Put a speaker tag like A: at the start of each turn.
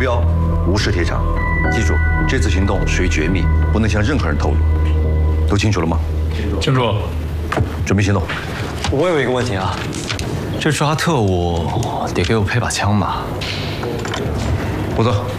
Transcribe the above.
A: 标无视铁厂。记住，这次行动属于绝密，不能向任何人透露。都清楚了吗？
B: 清楚。
A: 准备行动。
C: 我有一个问题啊，这抓特务得给我配把枪吧？
A: 胡总。